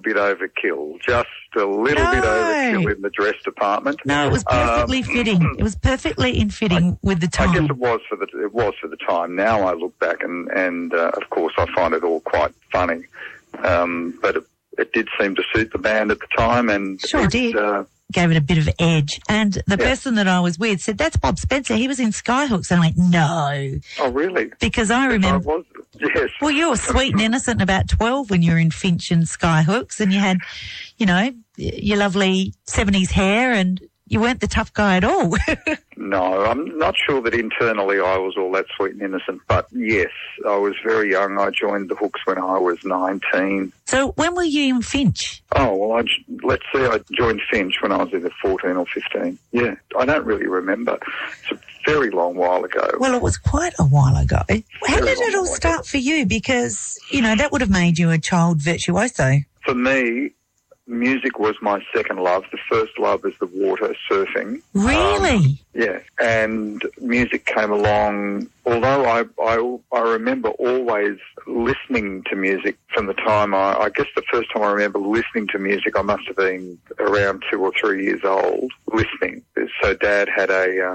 bit overkill, just a little bit overkill in the dress department. No, it was perfectly fitting. It was perfectly in fitting with the time. I guess it was for the time. Now I look back and of course I find it all quite funny. But it did seem to suit the band at the time, and sure did. Gave it a bit of edge. And the person that I was with said, "That's Bob Spencer. He was in Skyhooks." And I went, "No." Oh, really? Because I remember. I was, yes. Well, you were sweet and innocent about 12 when you were in Finch and Skyhooks, and you had, you know, your lovely 70s hair, and you weren't the tough guy at all. No, I'm not sure that internally I was all that sweet and innocent, but yes, I was very young. I joined the Hooks when I was 19. So when were you in Finch? Oh, well, let's say I joined Finch when I was either 14 or 15. Yeah, I don't really remember. It's a very long while ago. Well, it was quite a while ago. How did it all start for you? Because, you know, that would have made you a child virtuoso. For me, music was my second love. The first love is the water, surfing. Really? Yeah, and music came along. Although I remember always listening to music from the time I guess the first time I remember listening to music, I must have been around 2 or 3 years old, listening. So Dad had a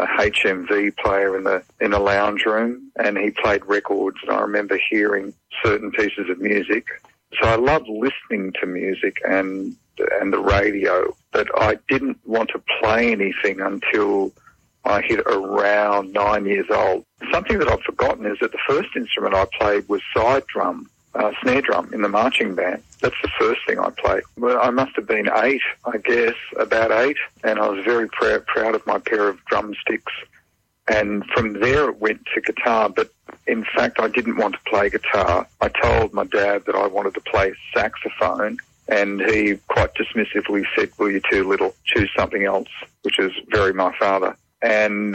HMV player in the lounge room, and he played records, and I remember hearing certain pieces of music. So I loved listening to music and the radio, but I didn't want to play anything until I hit around 9 years old. Something that I've forgotten is that the first instrument I played was side drum, snare drum in the marching band. That's the first thing I played. Well, I must have been 8, I guess, about 8, and I was very proud of my pair of drumsticks. And from there it went to guitar, but in fact I didn't want to play guitar. I told my dad that I wanted to play saxophone, and he quite dismissively said, "Well, you're too little, choose something else," which is very my father. And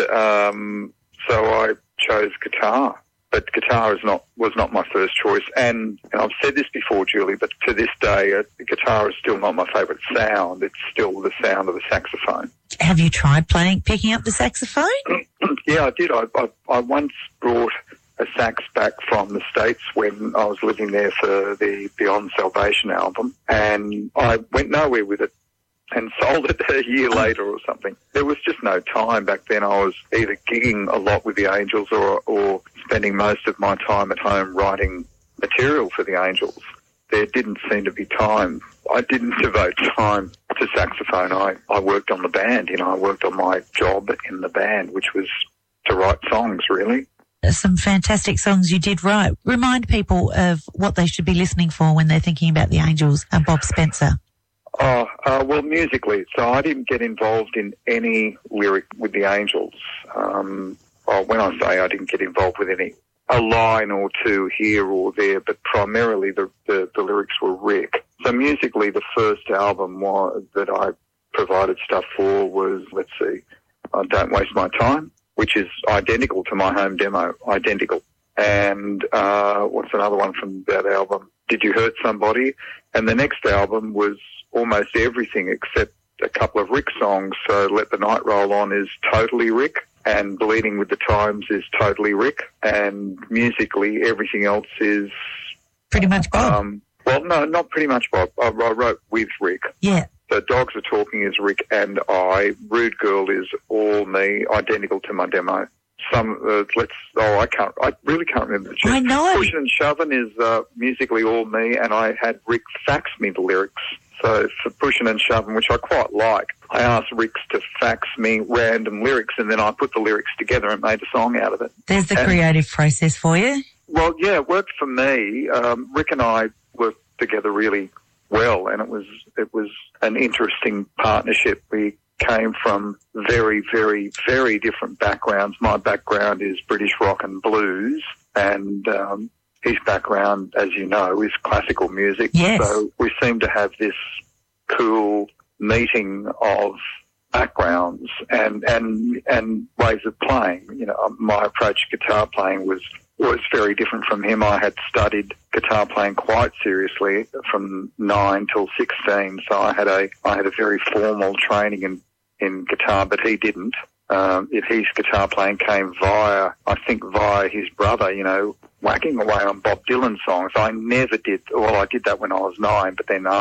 so I chose guitar. But guitar was not my first choice. And I've said this before, Julie, but to this day, guitar is still not my favourite sound. It's still the sound of the saxophone. Have you tried picking up the saxophone? Yeah, I did. I once brought a sax back from the States when I was living there for the Beyond Salvation album, and I went nowhere with it and sold it a year later or something. There was just no time back then. I was either gigging a lot with the Angels or spending most of my time at home writing material for the Angels. There didn't seem to be time. I didn't devote time to saxophone. I worked on the band, I worked on my job in the band, which was to write songs, really. Some fantastic songs you did write. Remind people of what they should be listening for when they're thinking about the Angels and Bob Spencer. Well, musically. So I didn't get involved in any lyric with the Angels. When I say I didn't get involved with a line or two here or there, but primarily the lyrics were Rick. So musically, the first album that I provided stuff for was, Don't Waste My Time, which is identical to my home demo, identical. And what's another one from that album? Did You Hurt Somebody? And the next album was almost everything except a couple of Rick songs. So Let the Night Roll On is totally Rick, and Bleeding with the Times is totally Rick, and musically everything else is... Pretty much Bob. Well, no, not pretty much Bob. I wrote with Rick. Yeah. So Dogs Are Talking is Rick and I. Rude Girl is all me, identical to my demo. I really can't remember the tune. I know. Pushing and Shoving is musically all me, and I had Rick fax me the lyrics. So for Pushing and Shoving, which I quite like, I asked Rick to fax me random lyrics, and then I put the lyrics together and made a song out of it. There's the creative process for you. Well, yeah, it worked for me. Rick and I worked together really well, and it was an interesting partnership. We came from very, very, very different backgrounds. My background is British rock and blues, and his background, as you know, is classical music. Yes. So we seem to have this cool meeting of backgrounds and ways of playing. My approach to guitar playing was very different from him. I had studied guitar playing quite seriously from 9 till 16, so I had a very formal training in guitar, but he didn't. His guitar playing came via his brother, whacking away on Bob Dylan songs. I never did. Well, I did that when I was 9, but then